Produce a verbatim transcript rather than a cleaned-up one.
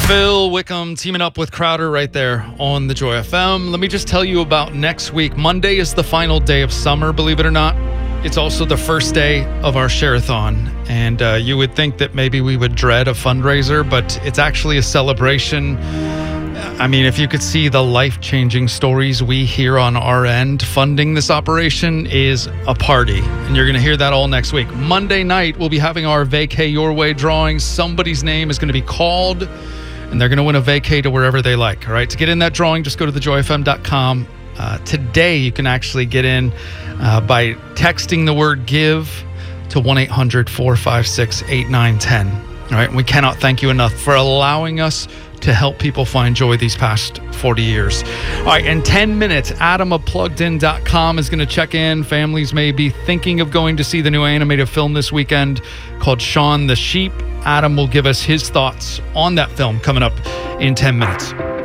Phil Wickham teaming up with Crowder right there on the Joy F M. Let me just tell you about next week. Monday is the final day of summer, believe it or not. It's also the first day of our Share-a-thon. And uh, you would think that maybe we would dread a fundraiser, but it's actually a celebration. I mean, if you could see the life-changing stories we hear on our end, funding this operation is a party. And you're going to hear that all next week. Monday night, we'll be having our Vacay Your Way drawing. Somebody's name is going to be called, and they're going to win a vacay to wherever they like. All right, to get in that drawing, just go to the joy f m dot com. Uh, today, you can actually get in uh, by texting the word GIVE to one eight hundred four five six eight nine one zero. All right, and we cannot thank you enough for allowing us to help people find joy these past forty years. All right, in ten minutes, Adam of plugged in dot com is going to check in. Families may be thinking of going to see the new animated film this weekend called Shaun the Sheep. Adam will give us his thoughts on that film coming up in ten minutes.